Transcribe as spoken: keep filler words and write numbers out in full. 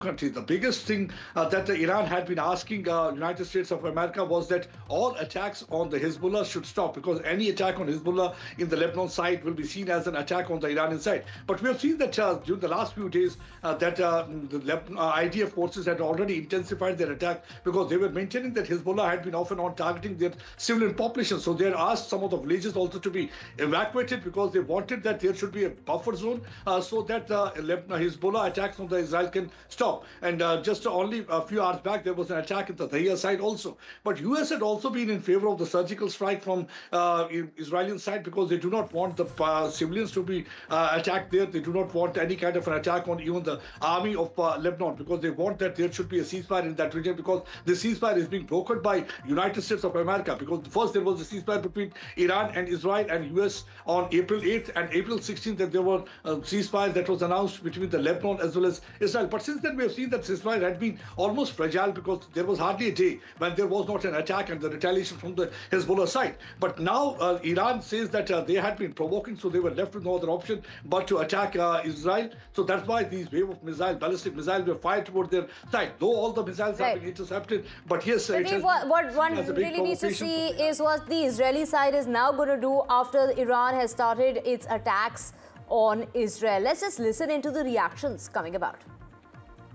country. The biggest thing uh, that uh, Iran had been asking uh, United States of America was that all attacks on the Hezbollah should stop, because any attack on Hezbollah in the Lebanon side will be seen as an attack on the Iranian side. But we have seen that uh, during the last few days uh, that uh, the Leb- uh, I D F forces had already intensified their attack, because they were maintaining that Hezbollah had been often on targeting their civilian population. So they had asked some of the villages also to be evacuated, because they wanted that there should be a buffer zone uh, so that uh, Hezbollah attacks on the Israel can stop. And uh, just only a few hours back, there was an attack at the Dahia side also. But U S had also been in favor of the surgical strike from uh, Israeli side, because they do not want the uh, civilians to be uh, attacked there. They do not want any kind of an attack on even the army of uh, Lebanon, because they want that there should be a ceasefire in that region, because the ceasefire is being brokered by United States of America. Because first there was a ceasefire between Iran and Israel and U S on April eighth, and April sixteenth that there were uh, ceasefires that was announced between the Lebanon as well as Israel. But since then we have seen that ceasefire had been almost fragile, because there was hardly a day when there was not an attack and the retaliation from the Hezbollah side. But now uh, Iran says that uh, they had been provoking, so they were left with no other option but to attack uh, Israel. So that's why these wave of missile, ballistic missiles were fired toward their side. Though all the missiles right. have been intercepted, but yes, but it has, what, what one really needs to see is what the Israeli side is now going to do after Iran has started its attacks on Israel. Let's just listen into the reactions coming about.